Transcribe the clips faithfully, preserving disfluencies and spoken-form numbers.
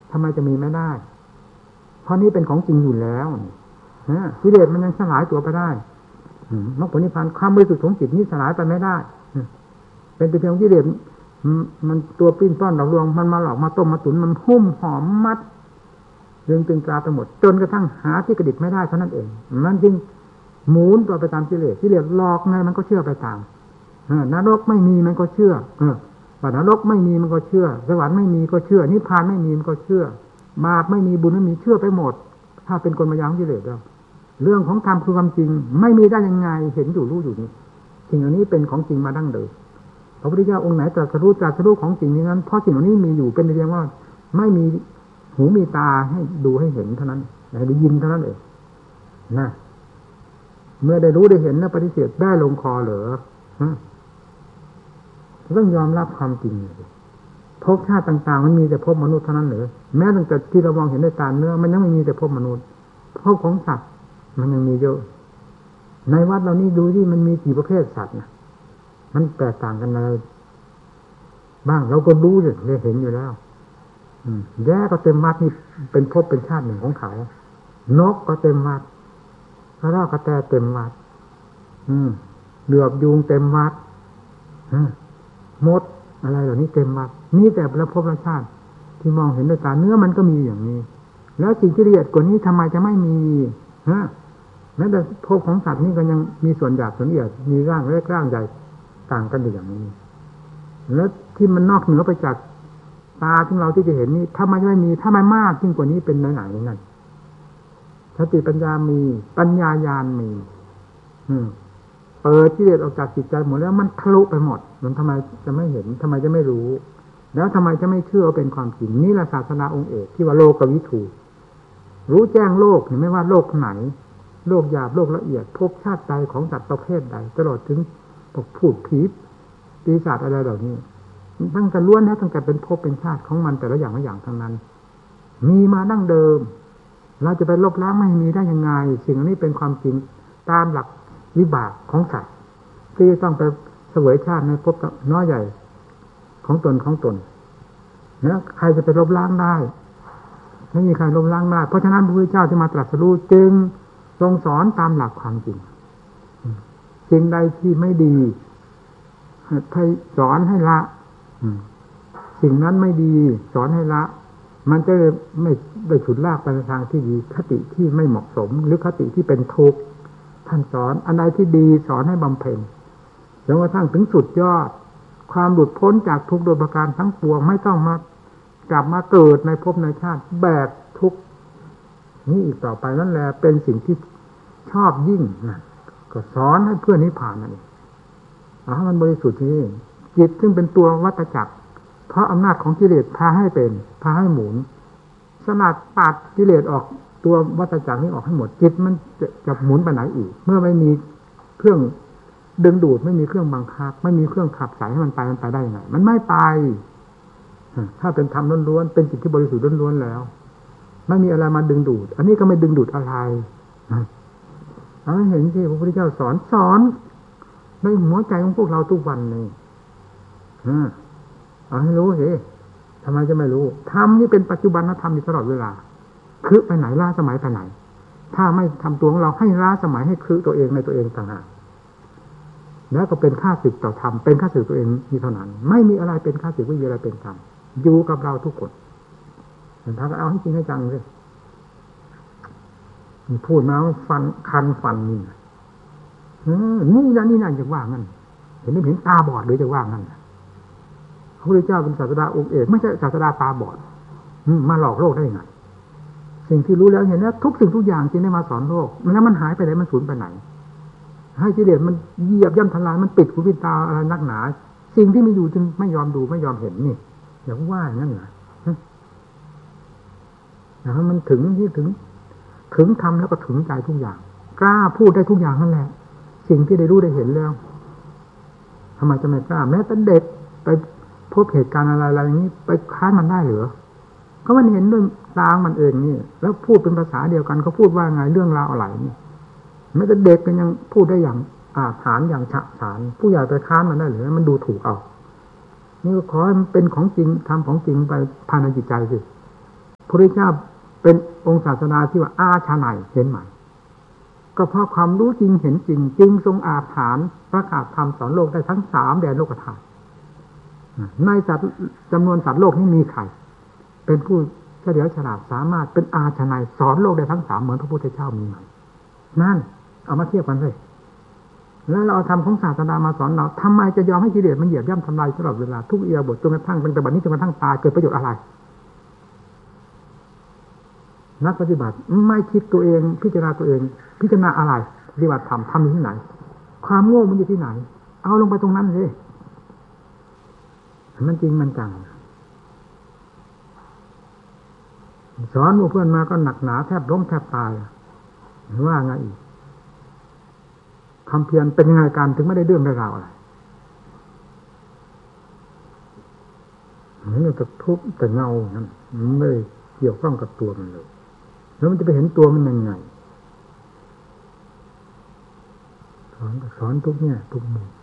ทำไมจะมีไม่ได้เพราะนี่เป็นของจริงอยู่แล้วนะกิเลสมันยังสลายตัวไปได้มรรคผลนิพพานความบริสุทธิ์ของจิตนี่สลายไปไม่ได้เป็นแต่เพียงกิเลสมันตัวปิ้นป้อนหลอกลวงมันมาหลอกมาต้มมาตุ๋นมันหุ้มหอมมัดเรื่องตึงตราไปหมดจนกระทั่งหาที่กระดิกไม่ได้เท่านั้นเองมันจึงหมุนตัวไปตามกิเลสกิเลสหลอกไงมันก็เชื่อไปตามนรกไม่มีมันก็เชื่อเออว่านรกไม่มีมันก็เชื่อสวรรค์ไม่มีก็เชื่อนิพพานไม่มีมันก็เชื่อบาปไม่มีบุญไม่มีเชื่อไปหมดถ้าเป็นกลมายาของกิเลสแล้วเรื่องของธรรมคือความจริงไม่มีได้ยังไงเห็นอยู่รู้อยู่นี่สิ่งเหล่านี้เป็นของจริงมาดั้งเดิมพระพุทธเจ้าองค์ไหนตรัสรู้ตรัสรู้ของจริงนี้นั้นเพราะสิ่งเหล่านี้มีอยู่เป็นเพียงว่าไม่มีหูมีตาให้ดูให้เห็นเท่านั้นให้ได้ยินเท่านั้นเองนะเมื่อได้รู้ได้เห็นแล้วปฏิเสธได้ลงคอเหรอต้องยอมรับความจริงภพชาติต่างๆมันมีแต่ภพมนุษย์เท่านั้นเหรอแม้ตั้งแต่ที่เรามองเห็นด้วยตาเนื้อมันยังไม่มีแต่ภพมนุษย์ภพของสัตว์มันยังมีเยอะในวัดเรานี่ดูที่มันมีกี่ประเภทสัตว์นะมันแตกต่างกันอะไรบ้างเราก็รู้อยู่เลยเห็นอยู่แล้วแย่ก็เต็มวัดนี่เป็นภพเป็นชาติหนึ่งของเขานกก็เต็มวัดกระรอกกระแตเต็มวัดเหลือบยุงเต็มวัดมดอะไรเหล่านี้เต็มวัดนี่แต่ละภพละชาติที่มองเห็นด้วยตาเนื้อมันก็มีอย่างนี้แล้วสิ่งที่ละเอียดกว่านี้ทำไมจะไม่มีฮะแม้แต่ภพของสัตว์นี่ก็ยังมีส่วนหยาบส่วนละเอียดมีร่างเล็กร่างใหญ่ต่างกันอยู่อย่างนี้แล้วที่มันนอกเหนือไปจากตาที่เราที่จะเห็นนี่ถ้ามันไม่มีถ้ามันมากยิ่งกว่านี้เป็นไหนๆนั่นสติปัญญามีปัญญาญาณมีเปิดกิเลสออกจากจิตใจหมดแล้วมันทะลุไปหมดมันทำไมจะไม่เห็นทำไมจะไม่รู้แล้วทำไมจะไม่เชื่อว่าเป็นความจริงนี่แหละศาสนาองค์เอกที่ว่าโลกวิถูรู้แจ้งโลกไม่ว่าโลกไหนโลกหยาบโลกละเอียดภพชาติใดของสัตว์ประเภทใดตลอดถึงพูดผีปีศาจอะไรเหล่านี้ตั้งแต่ล้วนแล้วตั้งแต่เป็นภพเป็นชาติของมันแต่ละอย่างละอย่างทั้งนั้นมีมาดั้งเดิมเราจะไปลบล้างไม่มีได้ยังไงสิ่งนี้เป็นความจริงตามหลักวิบากของสัตว์ที่ต้องไปเสวยชาติในภพน้อยใหญ่ของตนของตนแล้วใครจะไปลบล้างได้ไม่มีใครลบล้างได้เพราะฉะนั้นพระพุทธเจ้าที่มาตรัสรู้จึงทรงสอนตามหลักความจริงสิ่งใดที่ไม่ดีให้สอนให้ละสิ่งนั้นไม่ดีสอนให้ละมันจะไม่ได้ฉุดลากไปในทางที่ดีคติที่ไม่เหมาะสมหรือคติที่เป็นทุกข์ท่านสอนอันใดที่ดีสอนให้บำเพ็ญจนกระทั่งถึงสุดยอดความหลุดพ้นจากทุกข์โดยประการทั้งปวงไม่ต้องมากลับมาเกิดในภพในชาติแบกทุกข์นี้อีกต่อไปนั่นแหละเป็นสิ่งที่ชอบยิ่งนะก็สอนให้เพื่อนนิพพานนั่นเองเอาให้มันบริสุทธิ์นี่จิตซึ่งเป็นตัววัฏจักรเพราะอำนาจของกิเลสพาให้เป็นพาให้หมุนสลัดตัดกิเลสออกตัววัฏจักรนี้ออกให้หมดจิตมันจะจะหมุนไปไหนอีกเมื่อไม่มีเครื่องดึงดูดไม่มีเครื่องบังคับไม่มีเครื่องขับสายให้มันไปมันไปได้ยังไงมันไม่ไปถ้าเป็นธรรมล้วนๆเป็นจิตที่บริสุทธิ์ล้วนๆแล้วไม่มีอะไรมาดึงดูดอันนี้ก็ไม่ดึงดูดอะไรเอาให้เห็นที่พระพุทธเจ้าสอนสอนในหัวใจของพวกเราทุกวันนี่เอาให้รู้สิทำไมจะไม่รู้ธรรมนี่เป็นปัจจุบันธรรมอยู่ตลอดเวลาคือไปไหนล้าสมัยไปไหนถ้าไม่ทำตัวของเราให้ล้าสมัยให้คือตัวเองในตัวเองต่างหากแล้วก็เป็นข้าศึกต่อธรรมเป็นข้าศึกตัวเองมีเท่านั้นไม่มีอะไรเป็นข้าศึกไม่มีอะไรเป็นธรรมอยู่กับเราทุกคนถ้าเอาให้จริงให้จังเลยพูดมาฟันคันฟันนี่นี่นะนี่นะจะว่างั้นเห็นไม่เห็นตาบอดหรือจะว่างั้นพระพุทธเจ้าเป็นศาสดาองค์เอกไม่ใช่ศาสดาตาบอดมาหลอกโลกได้ยังไงสิ่งที่รู้แล้วเห็นแล้วทุกสิ่งทุกอย่างจริงได้มาสอนโลกแล้วมันหายไปไหนมันสูญไปไหนให้กิเลสมันเหยียบย่ำทลายมันปิดหูปิดตาอะไรนักหนาสิ่งที่มีอยู่จึงไม่ยอมดูไม่ยอมเห็นนี่อย่าว่าอย่างนั้นนะนะมันถึงที่ถึงถึงทำแล้วก็ถึงใจทุกอย่างกล้าพูดได้ทุกอย่างนั่นแหละสิ่งที่ได้รู้ได้เห็นแล้วทำไมจะไม่กล้าแม้แต่เด็กไปพบเหตุการณ์อะไรอะไรอย่างนี้ไปค้านมันได้หรือก็มันเห็นเรื่องตางมันเองนี่แล้วพูดเป็นภาษาเดียวกันเขาพูดว่าไงเรื่องราวอะไรนี่แม้แต่เด็กก็ยังพูดได้อย่างอาถรรพ์อย่างฉะฉานผู้ใหญ่ไปค้านมันได้หรือมันดูถูกเอานี่ก็ขอให้มันเป็นของจริงทำของจริงไปภายในจิตใจสิพระพุทธเจ้าเป็นองค์ศาสดาที่ว่าอาชาไนเห็นไหมก็เพราะความรู้จริงเห็นจริงจึงทรงอาถรรพ์ประกาศธรรมสอนโลกได้ทั้งสามแดนโลกธาตุในสัตว์จำนวนสัตว์โลกนี้มีใครเป็นผู้เฉลียวฉลาดสามารถเป็นอาชนายสอนโลกได้ทั้งสามเหมือนพระพุทธเจ้ามีไหมนั่นเอามาเทียบกันเลยแล้วเราเอาธรรมของศาสนามาสอนเราทำไมจะยอมให้กิเลสมันเหยียบย่ำทำลายตลอดเวลาทุกเอียบทจนกระทั่งเป็นแต่บัดนี้จนกระทั่งตายเกิดประโยชน์อะไรนักปฏิบัติไม่คิดตัวเองพิจารณาตัวเองพิจารณาอะไรปฏิบัติธรรมทำอยู่ที่ไหนความโง่มันอยู่ที่ไหนเอาลงไปตรงนั้นเลยมันจริงมันจังสอนหมู่เพื่อนมาก็หนักหนาแทบล้มแทบตายว่าไงอีกคำเพียรเป็นยังไงการถึงไม่ได้เรื่องได้ราวอะไรมันจะทุบแต่เงานั้นมันไม่เกี่ยวข้องกับตัวมันเลยแล้วมันจะไปเห็นตัวมันยังไงสอนสอนทุกเนี่ยทุกมุม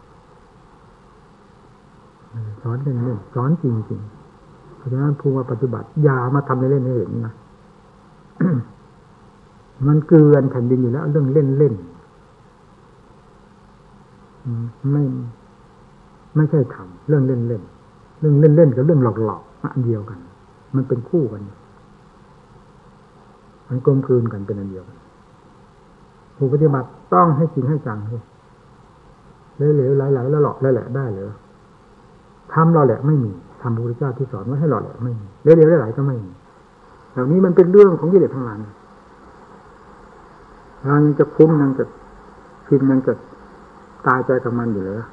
สอนเล่นๆสอนจริงๆเพราะฉะนั้นผู้มาปฏิบัติอย่ามาทำในเล่นให้เห็นนะ มันเกลือนแผ่นดินอยู่แล้วเรื่องเล่นๆไม่ไม่ใช่ทำเรื่องเล่นๆเรื่องเล่นๆกับเรื่องหลอกๆอันเดียวกันมันเป็นคู่กันมันกลมกลืนกันเป็นอันเดียวกันผู้ปฏิบัติต้องให้จริงให้จังเลยเหลวๆไหลๆแล้วหลอกแล้วแหละได้เลยทำหล่อแหละไม่มีทำพระพุทธเจ้าที่สอนว่าให้หล่อแหละไม่มีเหลวๆไหลๆก็ไม่มีเหล่านี้มันเป็นเรื่องของกิเลสทั้งนั้นเรายังจะคุ้มยังจะฟินยังจะตายใจกับมันอยู่เลย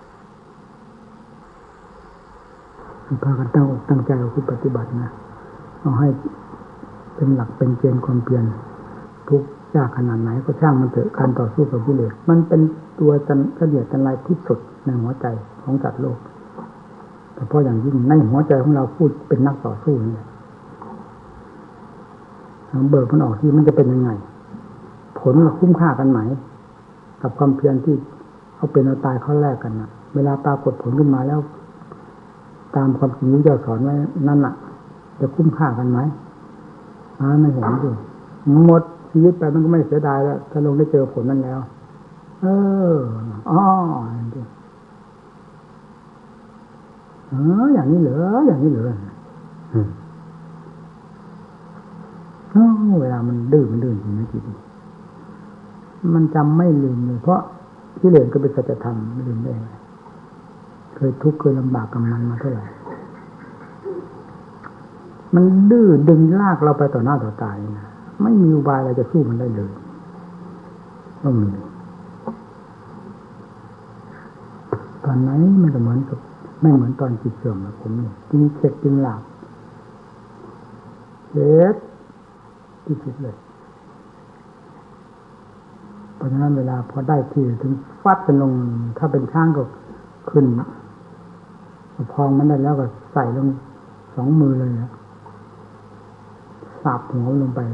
พากันตั้งอกตั้งใจเอาคิดปฏิบัตินะเอาให้เป็นหลักเป็นเกณฑ์ความเพียรทุกยากขนาดไหนก็ช่างมันเถอะการต่อสู้กับกิเลสมันเป็นตัวจันกระเดียดจันไรที่สุดในหัวใจของสัตว์โลกแต่เพราะอย่างยิ่งในหัวใจของเราพูดเป็นนักต่อสู้นี่เบิกมันออกที่มันจะเป็นยังไงผลมันคุ้มค่ากันไหมกับความเพียรที่เอาเป็นเอาตายเข้าแรกกันนะเวลาปรากฏผลขึ้นมาแล้วตามความจริงที่เจ้าสอนไว้นั่นน่ะจะคุ้มค่ากันไหมอ่าไม่เห็นดิหมดชีวิตไปมันก็ไม่เสียดายแล้วถ้าลงได้เจอผลนั้นแล้วเอออ๋อเอออย่างนี้เหรออย่างนี้เหรออืมเวลามันดื้อมันดื้อจริงนะจิตมันจำไม่ลืมเลยเพราะกิเลสก็เป็นสัจธรรมไม่ลืมได้ไงเคยทุกข์เคยลำบากกับมันมาเท่าไหร่มันดื้อดึงลากเราไปต่อหน้าต่อตานะไม่มีอุบายอะไรจะสู้มันได้เลยต้องมีตอนนั้นมันก็เหมือนกับไม่เหมือนตอนจิตเสื่อมนะผมนี่จึงเช็คจึงหลับเช็คที่สุดเลยเพราะฉะนั้นเวลาพอได้ที่ถึงฟัดกันลงถ้าเป็นช่างก็ขึ้นพองมันได้แล้วก็ใส่ลงสองมือเลยนะสับหัวลงไป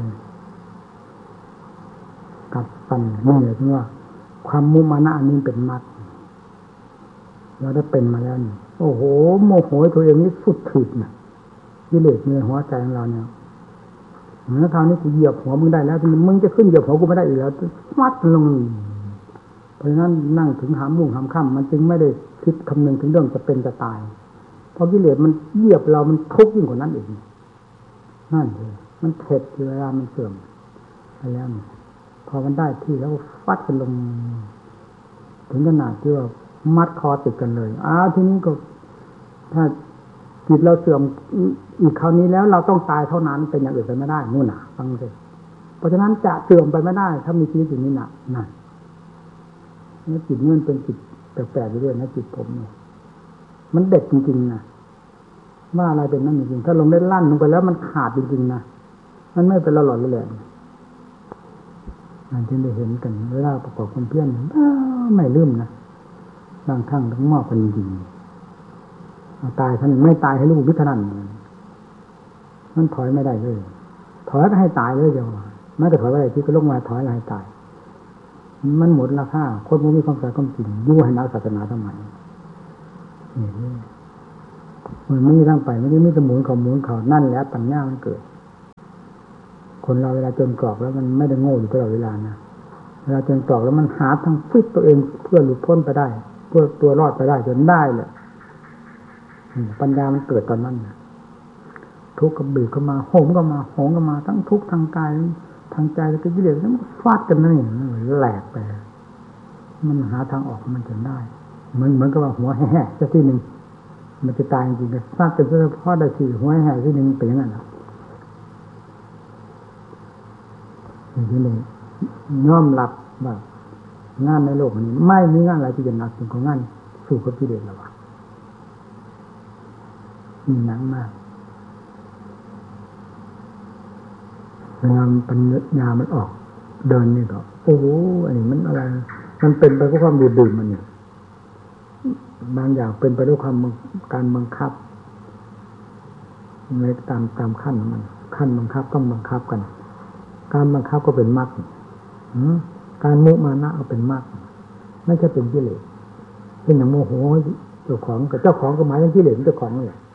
กัดฟันนี่เลยที่ว่าความมุมานะอันนี้เป็นมัดเราได้เป็นมาแล้วนี่โอ้โหโมโหตัวเองนี่สุดขีดนะกิเลสในหัวใจของเราเนี่ยเมื่อคราวนี้กูเหยียบหัวมึงได้แล้วทีนี้มึงจะขึ้นเหยียบหัวกูไม่ได้อีกแล้วมัดลงเพราะฉะนั้นนั่งถึงหามมุ่งหามค่ำมันจึงไม่ได้คิดคำนึงถึงเรื่องจะเป็นจะตายเพราะกิเลสมันเหยียบเรามันทุกข์ยิ่งกว่านั้นอีกนั่นเลยมันเผ็ดเวลามันเสื่อมไปแล้วพอมันได้ที่แล้วฟัดกันลงถึงขนาดที่ว่ามัดคอติดกันเลยอ้าวทีนี้ก็ถ้าจิตเราเสื่อมอีกคราวนี้แล้วเราต้องตายเท่านั้นเป็นอย่างอื่นไปไม่ได้นู่นน่ะฟังสิเพราะฉะนั้นจะเสื่อมไปไม่ได้ถ้ามีชีวิตอย่างนี้น่ะนั่นนี่จิตนี่มันเป็นจิตแปลกๆอยู่ด้วยนะจิตผมเนี่ยมันเด็ดจริงๆนะว่าอะไรเป็นนั่นจริงๆถ้าลงได้ลั่นลงไปแล้วมันขาดจริงๆนะมันไม่เป็นหลอดแหลมนั่นที่ได้เห็นกันเวลาประกอบความเพียรไม่ลืมนะบางครั้งต้องมอบกันจริงๆตายท่านไม่ตายให้ลูกวิทย์นั่นมันถอยไม่ได้เลยถอยก็ให้ตายเลยเดียวแม้แต่ถอยไปที่ก็ลงมาถอยให้ตายมันหมดราคาคนมันมีความสายความจริงยู่ให้นักศาสนาทำไมนี่มันไม่มีร่างไปไม่ได้มีสมุนเขาหมุนเขานั่นแหละปัญญามันเกิดคนเราเวลาจนกรอกแล้วมันไม่ได้โง่อยู่ตลอดเวลานะเวลาจนกรอกแล้วมันหาทางฟิตตัวเองเพื่อหลุดพ้นไปได้เพื่อตัวรอดไปได้จนได้เลยปัญญามันเกิดตอนนั้นนะทุกข์ก็บีบเข้ามาโหมก็มาโหมก็มาทั้งทุกข์ทางกายทางใจแล้วก็กิเลสแล้วมันฟาดกันนั่นเองแหลกไปมันหาทางออกมันจนได้เหมือนเหมือนกับว่าหัวแห่ๆสักทีหนึ่งมันจะตายจริงๆฟาดกันเฉพาะได้สี่หัวแห่ที่หนึ่งเป็นอย่างนั้นนะอย่างที่หนึ่งน้อมรับว่างานในโลกนี้ไม่มีงานอะไรที่จะหนักถึงของงานสู้กับกิเลสหรอกมีหนักมากเวลาปัญญามันออกเดินนี่ก็โอ้โหไอ้มันอะไรมันเป็นไปเพราะความดื่มมันเนี่ยบางอย่างเป็นไปด้วยความการบังคับในตามตามขั้นมันขั้นบังคับต้องบังคับกันการบังคับก็เป็นมรรคการมุมานะก็เป็นมรรคไม่ใช่เป็นกิเลสเป็นอย่างโมโหเจ้าของกับเจ้าของก็หมายถึงกิเลสเจ้าของนั่นแหละ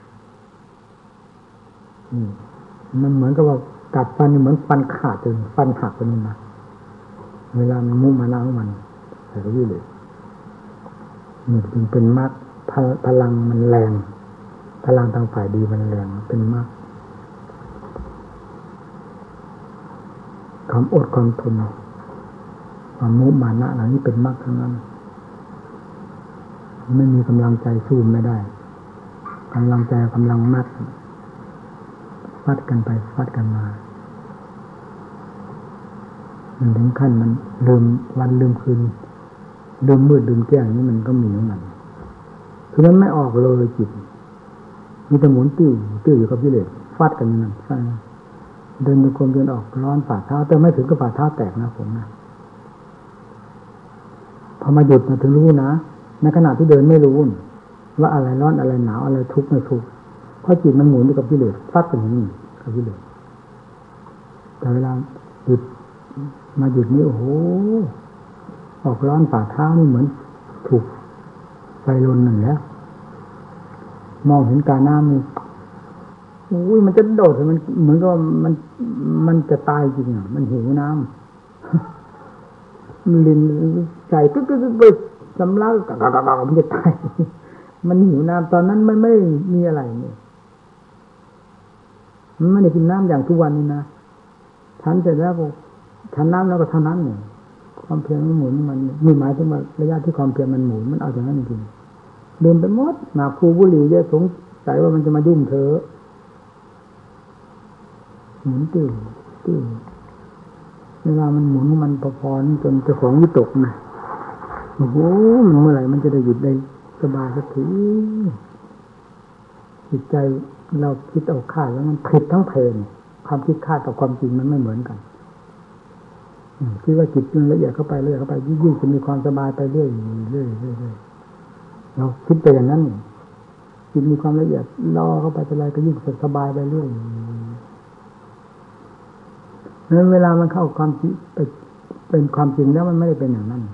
มันเหมือนกับว่ากัดฟันเหมือนฟันขาดจนฟันหักไปนี่นะเวลามันมุมานะของมันแต่ก็กิเลสนี่จึงเป็นมรรคพลังมันแรงพลังทางฝ่ายดีมันแรงเป็นมรรคความอดความทนความมุมานะเหล่านี้เป็นมรรคทั้งนั้นไม่มีกำลังใจสู้ไม่ได้กำลังใจกำลังมัดฟัดกันไปฟัดกันมามันถึงขั้นมันลืมวันลืมคืนลืมมืดลืมแจ้งนี่มันก็มีของมันคือมันไม่ออกเลยจิตมีแต่หมุนติ้วติ้วอยู่กับกิเลสฟาดกันนั่นใช่เดินดูความเดินออกร้อนฝ่าเท้าแต่ไม่ถึงกับฝ่าเท้าแตกนะผมนะพอมาหยุดมาถึงรู้นะในขณะที่เดินไม่รู้ว่าอะไรร้อนอะไรหนาวอะไรทุกข์ไม่ทุกข์เพราะจิตมันหมุนอยู่กับกิเลสฟาดกันอย่างนี้กับกิเลสแต่เวลาหยุดมาหยุดนี่โอ้โหออกร้อนฝ่าเท้านี่เหมือนถูกไฟลนนั่นแหละมองเห็นกาน้ำนี่อุ้ยมันจะโดดมันเหมือนกับมันมันจะตายจริงอ่ะมันหิวน้ำมันลินใจก็ก็ไปสำลักกะกะกะมันจะตายมันหิวน้ำตอนนั้นมันไม่มีอะไรนี่มันไม่ได้กินน้ำอย่างทุกวันนี้นะฉันเสร็จแล้วก็ฉันน้ำแล้วก็เท่านั้นเนี่ยความเพียรมันหมุนมันมีหมายถึงว่าระยะที่ความเพียรมันหมุนมันเอาอย่างนั้นจริงเดินไปหมดหมากภูบุหรี่เยอะสงสัยว่ามันจะมายุ่งเธอหมุนติ้วติ้วเวลามันหมุนมันพอๆจนเจ้าของวิตกนะโอ้โหเมื่อไหร่มันจะได้หยุดได้สบายสักทีจิตใจเราคิดเอาคาดแล้วมันผิดทั้งเพลงความคิดคาดกับความจริงมันไม่เหมือนกันคิดว่าจิตมันละเอียดเข้าไปละเอียดเข้าไปยิ่งจะมีความสบายไปเรื่อยๆเรื่อยๆเรื่อยๆเราคิดไปอย่างนั้นจิตมีความละเอียดล่อเข้าไปอะไรก็ยิ่งสบายไปเรื่อยนั้นเวลามันเข้าความจริงไปเป็นความจริงแล้วมันไม่ได้เป็นอย่างนั้น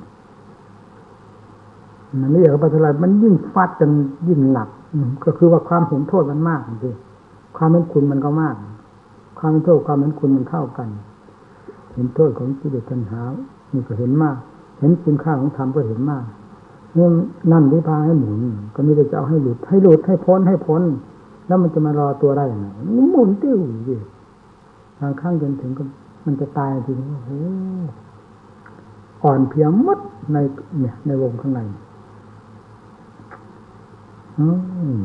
มันละเอียดเข้าไปเท่าไรมันยิ่งฟาดจนยิ่งหนักก็คือว่าความเห็นโทษมันมากจริงความเป็นคุณมันก็มากความเป็นโทษความเป็นคุณมันเท่ากันเห็นโทษของกิเลสตัณหานี่ก็เห็นมากเห็นคุณค่าของธรรมก็เห็นมากเรื่องนั่นที่พาให้หมุนก็มีแต่จะเอาให้หลุดให้หลุดให้พ้นให้พ้นแล้วมันจะมารอตัวได้ยังไงหมุนติ้วดิบางครั้งจนถึงก็มันจะตายจริงโอ้โหอ่อนเพียงมดในเนี่ยในวงข้างในอืม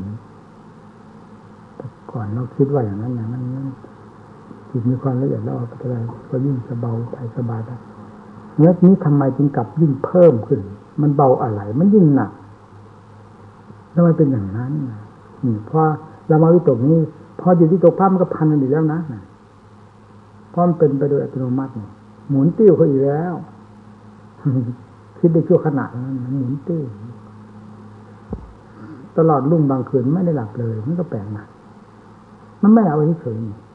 ก่อนเราคิดว่าอย่างนั้นอย่างนั้นจิตมีความละเอียดแล้วเอาไปอะไรก็ยิ่งจะเบาไปสบายไปเนื้อนี้ทำไมจึงกลับยิ่งเพิ่มขึ้นมันเบาอะไรมันยิ่งหนักทำไมเป็นอย่างนั้นอืมพอเรามาวิตกนี้พออยู่ที่ตกภาพมันก็พันกันอยู่แล้วนะเพราะมันเป็นไปโดยอัตโนมัติหมุนติ้วเขาอีกแล้วคิดได้ชั่วขณะนั้นหมุนติ้วตลอดรุ่งบางคืนไม่ได้หลับเลยมันก็แปลกนะมันไม่เอาไว้เฉย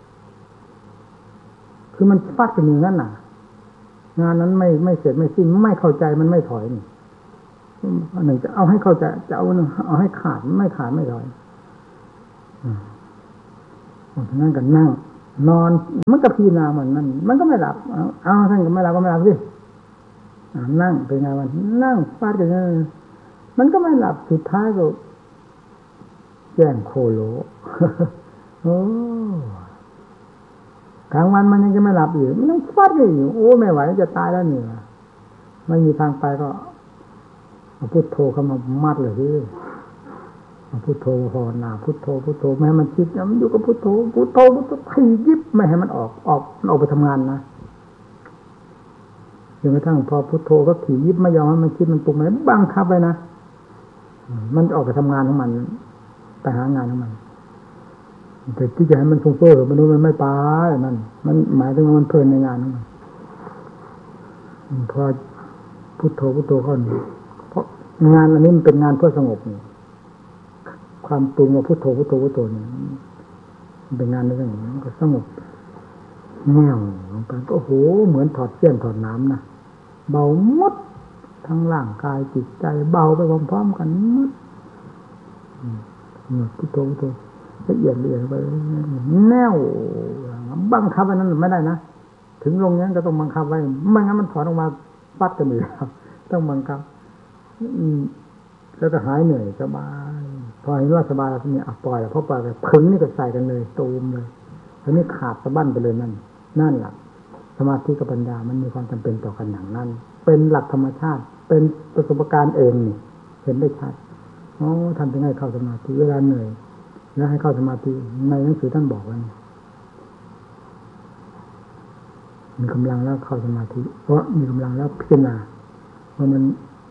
คือมันฟาดกันอย่างนั้นน่ะงานนั้นไม่ไม่เสร็จไม่สิ้นไม่เข้าใจมันไม่ถอยนี่อันหนึ่งจะเอาให้เข้าใจจะเอาหนึ่งเอาให้ขาดไม่ขาดไม่ถอยอืมเพราะฉะนั้นกันนั่งนอนมันก็พิจารณาเหมือนมันมันก็ไม่หลับเอาเอาท่านก็ไม่หลับก็ไม่หลับสินั่งเป็นไงมันนั่งฟาดกันมันก็ไม่หลับสุดท้ายก็แจ้งโคโลโอ้กลางวันมันยังจะไม่หลับอยู่มันต้องฟาดกันอยู่โอ้ไม่ไหวจะตายแล้วนี่ไม่มีทางไปก็เอาพุทโธเข้ามามัดเลยที่พุทโธภาวนาพุทโธพุทโธไม่ให้มันคิดมันอยู่กับพุทโธพุทโธพุทโธถี่ยิบไม่ให้มันออกออกออกไปทำงานนะจนกระทั่งพอพุทโธก็ถี่ยิบไม่ยอมให้มันคิดมันปรุงอะไรบังคับไว้นะมันออกไปทำงานของมันไปหางานของมันแต่ที่จะให้มันฟุ้งเฟ้อมันนู้นมันไม่ไปนั่นมันหมายถึงว่ามันเพลินในงานของมันพอพุทโธพุทโธเข้าเพราะงานอันนี้มันเป็นงานเพื่อสงบนี่ความปรุงว่าพุทโธพุทโธพุทโธเนี่ยมันเป็นงานในเรื่องนี้มันก็สงบแน่วลงไปก็โอ้โหเหมือนถอดเสี้ยนถอดน้ำนะเบาหมดทั้งร่างกายจิตใจเบาไปพร้อมๆกันหมดเนี่ยพุทโธพุทโธละเอียดละเอียดไปแน่วบังคับไว้นั้นไม่ได้นะถึงลงนี้ก็ต้องบังคับไว้ไม่งั้นมันถอนออกมาปัดกันเลยครับต้องบังคับแล้วก็หายเหนื่อยสบายพอเห็นว่าสบายแล้วเนี่ยปล่อยแล้วพอปล่อยไปพึงนี่ก็ใส่กันเลยตูมเลยทีนี้ขาดสะบั้นไปเลยนั่นนั่นแหละสมาธิกับปัญญามันมีความจำเป็นต่อกันอย่างนั้นเป็นหลักธรรมชาติเป็นประสบการณ์เองนี่เห็นได้ชัดอ๋อทำยังไงเข้าสมาธิเวลาเหนื่อยแล้วให้เข้าสมาธิในหนังสือท่านบอกว่ามีกำลังแล้วเข้าสมาธิเพราะมีกำลังแล้วพิจารณาว่ามัน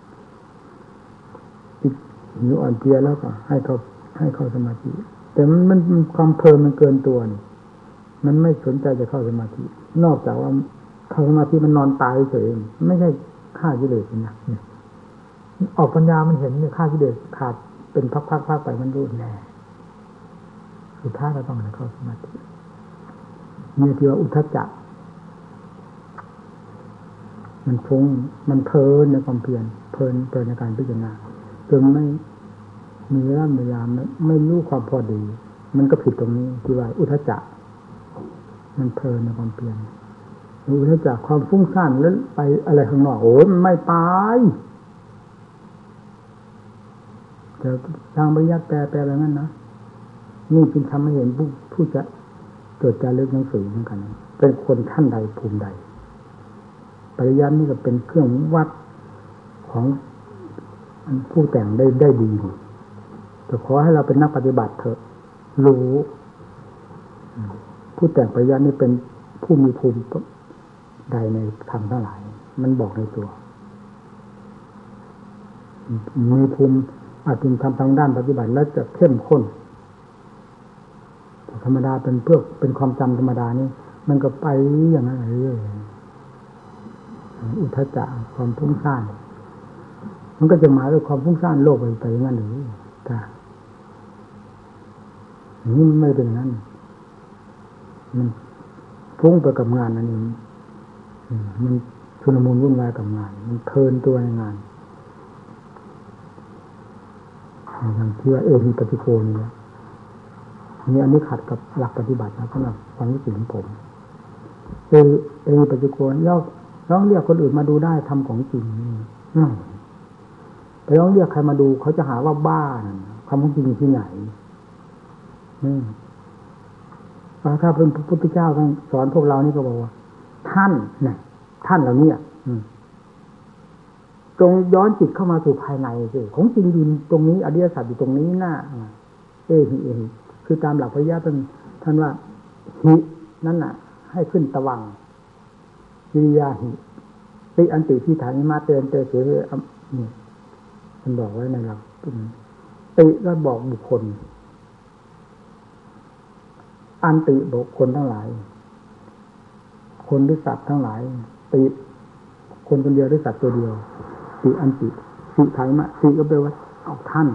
หิวอ่อนเพลียแล้วก็ให้เขาให้เข้าสมาธิแต่มันมันความเพลินมันเกินตัวนี่มันไม่สนใจจะเข้าสมาธินอกจากว่าเข้าสมาธิมันนอนตายเฉยไม่ใช่ฆ่ากิเลสนะออกปัญญามันเห็นเนี่ยฆ่ากิเลสขาดเป็นพักๆๆไปมันรู้แน่สุดท้ายก็ต้องเข้าสมาธินี่ที่ว่าอุทธัจจะมันฟุ้งมันเพลินในความเพียรเพลินเพลินในการพิจารณาจนไม่มีเวลาเวลาไม่รู้ความพอดีมันก็ผิดตรงนี้ที่ว่าอุทธัจจะมันเพลินในความเพียรอุทธัจจะความฟุ้งซ่านแล้วไปอะไรข้างนอกโอ้ยมันไม่ไปแต่ทางปริยัติแปลแปลอะไรนั่นนะนี่จึงทำให้เห็นผู้ผู้จะเกิดการเลือกหนังสือเหมือนกันเป็นคนท่านใดภูมิใดปริยัตินี่ก็เป็นเครื่องวัดของผู้แต่งได้ได้ดีแต่ขอให้เราเป็นนักปฏิบัติเถอะรู้ผู้แต่งปริยัตินี่เป็นผู้มีภูมิใดในธรรมทั้งหลายมันบอกในตัวมีภูมิอาจจะทำทางด้านปฏิบัติแล้วจะเข้มข้นธรรมดาเป็นเพื่อเป็นความจำธรรมดานี่มันก็ไปอย่างนั้นเรื่อยๆอุทธัจจะความฟุ้งซ่านมันก็จะหมายถึงความฟุ้งซ่านโลกไปไปอย่างนั้นหรือจ้ะนี่ไม่เป็นนั้นมันฟุ้งไปกับงานนั่นเองมันชุลมุนวุ่นวายกับงานมันเพลินตัวในงานอย่างที่ว่าเอหิปฏิโกนี่นะนี่อันนี้ขัดกับหลักปฏิบัตินะสำหรับความรู้สึกของผมเอเอหิปฏิโกนย่อร้องเรียกคนอื่นมาดูได้ทำของจริงนี่ไปร้องเรียกใครมาดูเขาจะหาว่าบ้าคำของจริงที่ไหนนี่ถ้าเป็นพระพุทธเจ้าท่านสอนพวกเรานี่ก็บอกว่าท่านเนี่ยท่านเหล่านี้จงย้อนจิตเข้ามาสู่ภายในสิของจริงอยู่ตรงนี้อริยสัจอยู่ตรงนี้น่ะเอหิเอหิคือตามหลักพระยะท่านท่านว่าหินั่นน่ะให้ขึ้นตะวังวิริยาหิติอันติที่ฐานิมาเตือนเตเสนี่ท่านบอกไว้ในหลักติก็บอกบุคคลอันติบุคคลทั้งหลายคนหรือสัตว์ทั้งหลายติคนคนเดียวหรือสัตว์ตัวเดียวติอันติสิฐานิมะติก็แปลว่าออกท่าน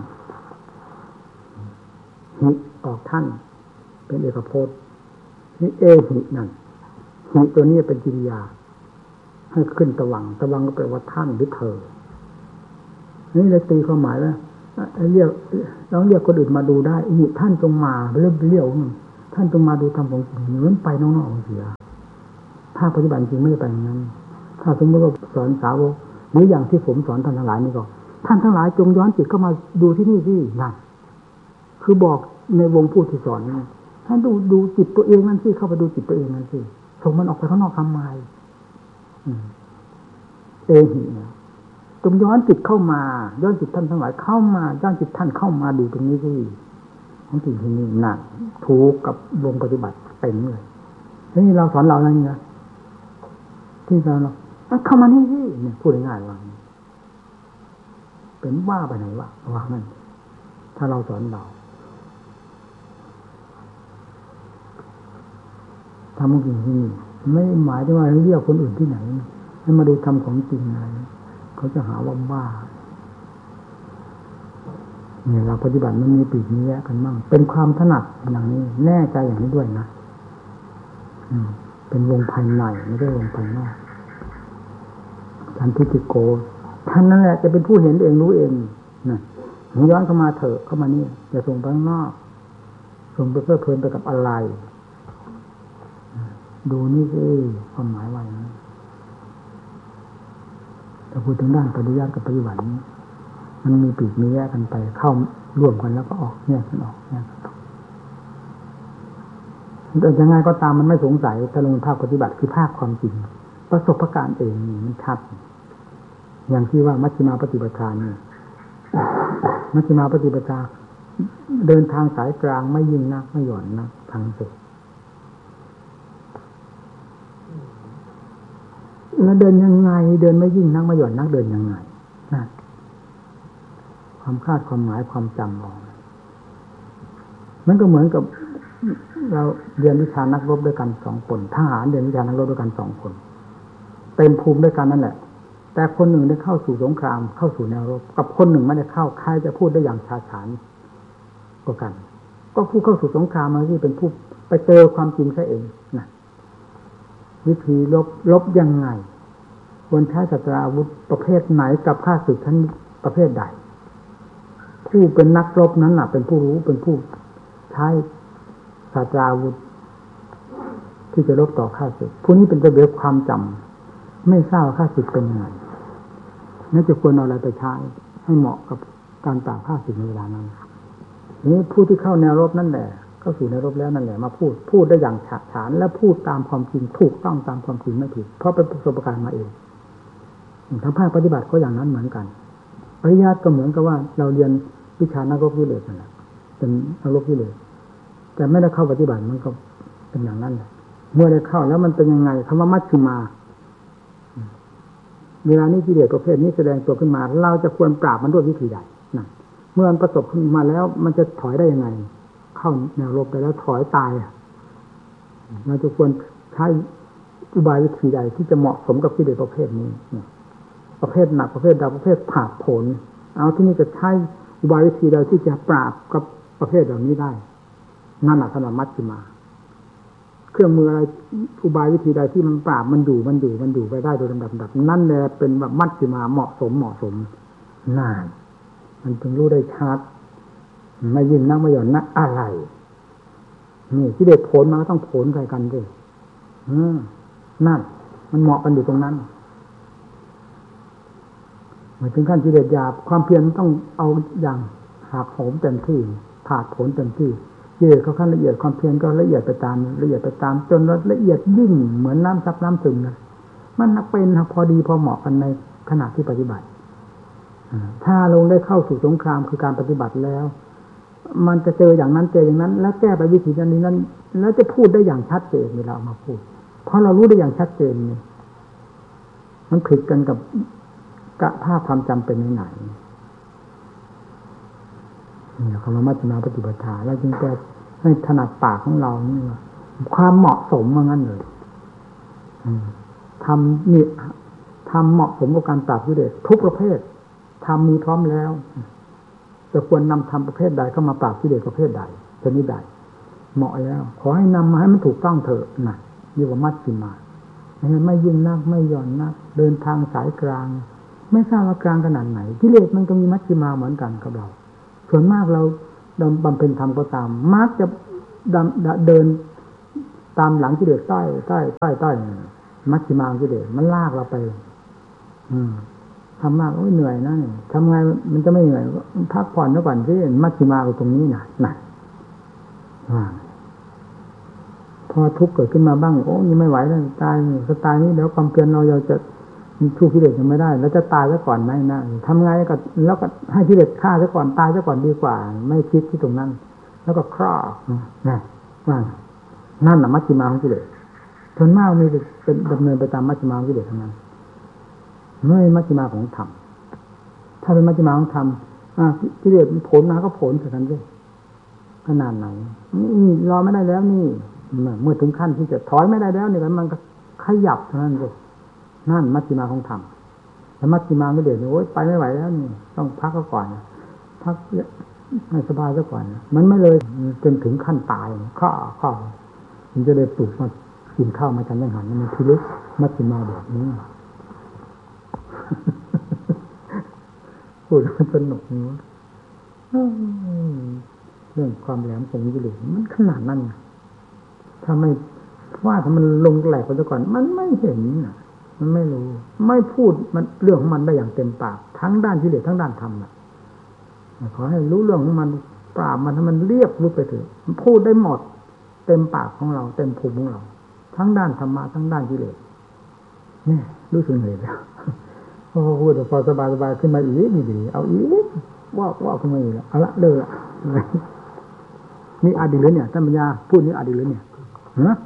หิออกท่านเป็นเอกพจน์นี่เอหินั่นหิตัวนี้เป็นกิริยาให้ขึ้นตะวังตะวังก็แปลว่าท่านหรือเธอนี่เลยตีความหมายว่าเรียกต้องเรียกคนอื่นมาดูได้หิท่านจงมาเรียกเรียกถ้าท่านต้องมาดูธรรมของจริงเหมือนไปนอกๆเสียถ้าปฏิบัติจริงไม่ได้ไปอย่างนั้นถ้าสมมติว่าสอนสาวกหรืออย่างที่ผมสอนท่านทั้งหลายนี่ก็ท่านทั้งหลายจงย้อนจิตเข้ามาดูที่นี่สินั่นคือบอกในวงผู้ที่สอนนี่ท่านดูดูจิตตัวเองนั่นสิเข้าไปดูจิตตัวเองนั่นสิส่งมันออกไปข้างนอกทำไมเอหิเนี่ยจงย้อนจิตเข้ามาย้อนจิตท่านทั้งหลายเข้ามาย้อนจิตท่านเข้ามาดูตรงนี้สิของสิ่งที่นี่หนักถูกกับวงปฏิบัติเต็มเลยทีนี้เราสอนเราอะไรเนี่ยที่สอนเราเข้ามานี่สิเนี่ยพูดง่ายๆว่าเป็นว่าไปไหนวะว่านั่นถ้าเราสอนเราทำจริงที่นี่ไม่หมายถึงว่าเรียกคนอื่นที่ไหนให้มาดูทำของจริงอะไรเขาจะหาว่าบ้าเนี่ยเราปฏิบัติมันมีปีกมีแยกกันบ้างเป็นความถนัดอย่างนี้แน่ใจอย่างนี้ด้วยนะอืมเป็นวงภายในไม่ใช่วงภายนอกท่านทิฏฐิโกท่านนั่นแหละจะเป็นผู้เห็นเองรู้เองนะย้อนเข้ามาเถอะเข้ามานี่อย่าส่งไปข้างนอกส่งไปเพื่อเพลินไปกับอะไรดูนี่สิความหมายว่าอย่างนี้ถ้าพูดถึงด้านปฏิยัติกับปฏิบัตินี้มันมีปีกมีแยกกันไปเข้าร่วมกันแล้วก็ออกแยกกันออกแยกกันออกแต่ยังไงก็ตามมันไม่สงสัยถ้าลงภาคปฏิบัติคือภาคความจริงประสบการณ์เองนี่มันชัดอย่างที่ว่ามัชฌิมาปฏิปทานี่มัชฌิมาปฏิปทาเดินทางสายกลางไม่ยิ่งนักไม่หย่อนนักทางสุดแล้วเดินยังไงเดินไม่ยิ่งนักไม่หย่อนนักเดินยังไงนะความคาดความหมายความจำออกมันก็เหมือนกับเราเรียนวิชานักรบด้วยกันสองคนทหารเรียนวิชานักรบด้วยกันสองคนเต็มภูมิด้วยกันนั่นแหละแต่คนหนึ่งได้เข้าสู่สงครามเข้าสู่แนวรบกับคนหนึ่งไม่ได้เข้าใครจะพูดได้อย่างชาญฉานกว่ากันก็ผู้เข้าสู่สงครามมาที่เป็นผู้ไปเจอความจริงซะเองนะวิธีลบลบยังไงควรใช้ศัตรูอาวุธประเภทไหนกับข้าศึกชั้นประเภทใดผู้เป็นนักรบนั้นน่ะเป็นผู้รู้เป็นผู้ใช้ศัตรูอาวุธที่จะลบต่อข้าศึกผู้นี้เป็นระเบียบความจำไม่ทราบว่าข้าศึกเป็นยังไงนั่นจะควรเอาอะไรไปใช้ให้เหมาะกับการปราบข้าศึกในเวลานั้นนี้ผู้ที่เข้าแนวรบนั่นแหละเข้าสู่แนวรบแล้วนั่นแหละมาพูดพูดได้อย่างฉะฉานและพูดตามความจริงถูกต้องตามความจริงไม่ผิดเพราะเป็นประสบการณ์มาเองทางภาคปฏิบัติก็อย่างนั้นเหมือนกันปริยัติก็เหมือนกับว่าเราเรียนวิชานักรบกิเลสนั่นแหละเป็นนักรบกิเลสแต่ไม่ได้เข้าปฏิบัติมันก็เป็นอย่างนั้นแหละเมื่อได้เข้าแล้วมันเป็นยังไงคำว่ามัชฌิมาเวลานี้กิเลสประเภทนี้แสดงตัวขึ้นมาเราจะควรปราบมันด้วยวิธีใดนั่นเมื่อมันประสบขึ้นมาแล้วมันจะถอยได้ยังไงเข้าแนวรบไปแล้วถอยตายเราจะควรใช้อุบายวิธีใดที่จะเหมาะสมกับกิเลสประเภทนี้ประเภทหนักประเภทดาประเภทผาดโผนเอาที่นี่จะใช้อุบายวิธีใดที่จะปราบกับประเภทเหล่านี้ได้นั่นแหละสำหรับมัชฌิมาเครื่องมืออะไรอุบายวิธีใดที่มันปราบมันอยู่มันอยู่มันอยู่ไปได้โดยลำดับดับนั่นแหละเป็นแบบมัชฌิมาเหมาะสมเหมาะสมน่านมันจึงรู้ได้ชัดไม่ยิ่งนักไม่หย่อนนักอะไรนี่ที่เด็ดผลมาต้องผลใส่กันด้วยนั่นมันเหมาะกันอยู่ตรงนั้นเหมือนถึงขั้นที่เด็ดหยาบความเพียรต้องเอาอย่างหาโหมเต็มที่ผาดผลเต็มที่เยื่อเขาขั้นละเอียดความเพียรก็ละเอียดไปตามละเอียดไปตามจนละเอียดยิ่งเหมือนน้ำซับน้ำซึมนะมันนักเป็นพอดีพอเหมาะกันในขณะที่ปฏิบัติถ้าลงได้เข้าสู่สงครามคือการปฏิบัติแล้วมันจะเจออย่างนั้นเจออย่างนั้นแล้วแก้ไปวิธีนั้นนี้นั้นแล้วจะพูดได้อย่างชัดเจนเวลาเอามาพูดเพราะเรารู้ได้อย่างชัดเจนนี่มันผิดกันกับกะภาพความจำเป็นไหนนี่คำว่ามัชฌิมาปฏิปทาแล้วจึงจะให้ถนัดปากของเรานี่ว่าความเหมาะสมว่างั้นเลยทำนี่ทำเหมาะสมกับการปราบกิเลสทุกประเภททำมีพร้อมแล้วจะควรนำทำประเภทใดเข้ามาปราบกิเลสประเภทใดชนิดใดเหมาะแล้วขอให้นำมาให้มันถูกต้องเถอะนะนี่ว่ามัชฌิมาไม่ยิ่งนักไม่หย่อนนักเดินทางสายกลางไม่ทราบว่ากลางขนาดไหนกิเลสมันก็มีมัชฌิมาเหมือนกันกับเราส่วนมากเราเราบำเพ็ญธรรมก็ตามมักจะดำเดินตามหลังกิเลสใต้ใต้ใต้ใต้มัชฌิมากิเลสมันลากเราไปอืมทำมากโอ้ยเหนื่อยนะทำไงมันจะไม่เหนื่อยพักผ่อนซะก่อนที่มัชฌิมาอยู่ตรงนี้น่ะน่ะว่าพอทุกข์เกิดขึ้นมาบ้างโอ้ยไม่ไหวแล้วตายก็ตายนี่แล้วความเพียรเราจะสู้กิเลสยังไม่ได้แล้วจะตายซะก่อนไหมนะทำไงก็แล้วก็ให้กิเลสฆ่าซะก่อนตายซะก่อนดีกว่าไม่คิดที่ตรงนั้นแล้วก็ครอบนะว่านั่นน่ะมัชฌิมาของกิเลสส่วนมากมีเป็นดำเนินไปตามมัชฌิมาของกิเลสทั้งนั้นไม่มัชฌิมาของธรรมถ้าเป็นมัชฌิมาของธรรมอ่ากิเลสผลมาก็ผลเท่านั้นด้วยขนาดไหนนี่รอไม่ได้แล้วนี่เมื่อถึงขั้นที่จะถอยไม่ได้แล้วนี่มันก็ขยับเท่านั้นเลยนั่นมัชฌิมาของธรรมแต่มัชฌิมาไม่เด็ดโอ๊ยไปไม่ไหวแล้วนี่ต้องพักก็ก่อนพักให้สบายซะก่อนมันไม่เลยจนถึงขั้นตายข้อข้อมันจะได้ปลุกมากินข้าวมาฉันยังหันมันทีเล็กมัชฌิมาแบบนี้พูดมันสนุกนะเรื่องความแหลมคมกิเลสมันขนาดนั้นถ้าไม่ว่าถ้ามันลงแหลกไปซะก่อนมันไม่เห็นมันไม่รู้ไม่พูดมันเรื่องของมันได้อย่างเต็มปากทั้งด้านกิเลสทั้งด้านธรรมอ่ะขอให้รู้เรื่องของมันปราบมันให้มันเรียบรู้ไปเถอะมันพูดได้หมดเต็มปากของเราเต็มภูมิของเราทั้งด้านธรรมะทั้งด้านกิเลสนี่รู้สึกเหนื่อยแล้วพอพูดพอสบายสบายขึ้นมาอีกนี่ดีเอาอีกว่าว่าขึ้นมาอีกแล้วเอาละเด้อนี่อดีตเลยเนี่ยท่านปัญญาพูดนี่อดีตเลยเนี่ยฮะ